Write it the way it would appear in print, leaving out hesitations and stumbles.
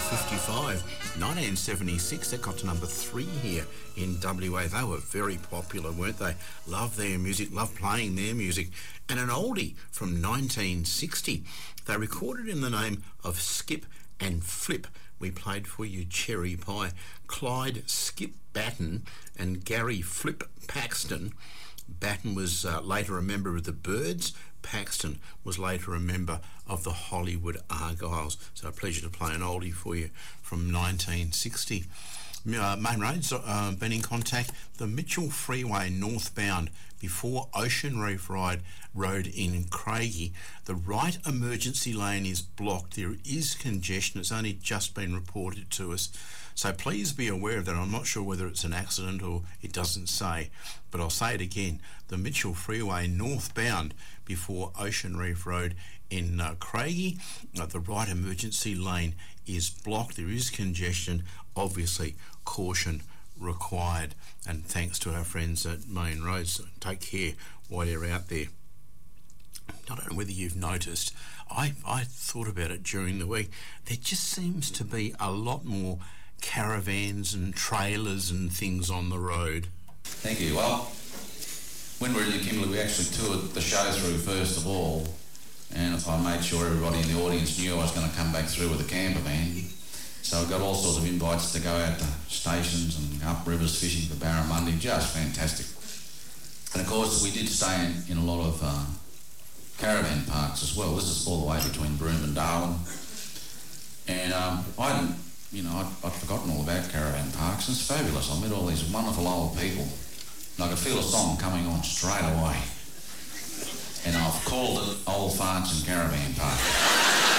55. 1976, that got to number 3 here in WA. They were very popular, weren't they? Love their music, love playing their music. And an oldie from 1960. They recorded in the name of Skip and Flip. We played for you Cherry Pie. Clyde Skip Batten and Gary Flip Paxton. Batten was later a member of the Byrds. Paxton was later a member of the Hollywood Argyles. So a pleasure to play an oldie for you from 1960. Main roads been in contact. The Mitchell Freeway northbound before Ocean Reef Road in Craigie. The right emergency lane is blocked. There is congestion. It's only just been reported to us. So please be aware of that. I'm not sure whether it's an accident or it doesn't say, but I'll say it again. The Mitchell Freeway northbound before Ocean Reef Road in Craigie. The right emergency lane is blocked. There is congestion. Obviously, caution required. And thanks to our friends at Main Roads. Take care while you're out there. I don't know whether you've noticed, I thought about it during the week. There just seems to be a lot more caravans and trailers and things on the road. Thank you. Well, when we were in Kimberley, we actually toured the show through first of all, and I made sure everybody in the audience knew I was going to come back through with a camper van. So I got all sorts of invites to go out to stations and up rivers fishing for barramundi. Just fantastic. And of course, we did stay in a lot of caravan parks as well. This is all the way between Broome and Darwin. And I'd forgotten all about caravan parks. It's fabulous. I met all these wonderful old people. And I could feel a song coming on straight away. And I've called it Old Farts and Caravan Park.